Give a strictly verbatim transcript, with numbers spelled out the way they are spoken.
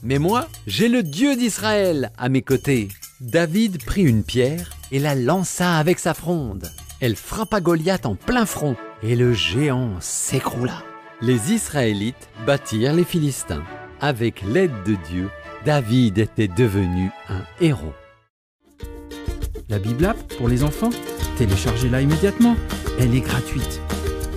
Mais moi, j'ai le Dieu d'Israël à mes côtés. » David prit une pierre et la lança avec sa fronde. Elle frappa Goliath en plein front et le géant s'écroula. Les Israélites battirent les Philistins. Avec l'aide de Dieu, David était devenu un héros. La Bible App pour les enfants, téléchargez-la immédiatement. Elle est gratuite.